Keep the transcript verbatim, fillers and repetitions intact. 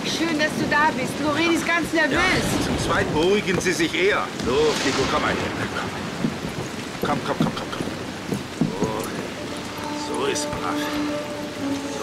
Schön, dass du da bist. Lorraine ist ganz nervös. Ja, zum Zweiten beruhigen Sie sich eher. So, Nico, komm mal her. Komm, komm, komm, komm, komm. So, so ist brav.